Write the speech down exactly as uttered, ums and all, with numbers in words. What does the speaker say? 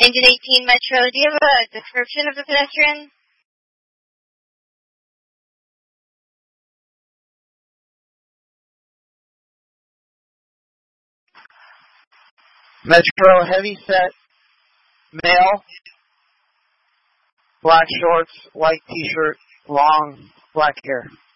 Engine eighteen Metro, do you have a description of the pedestrian? Metro, heavy set, male, black shorts, white t-shirt, long black hair.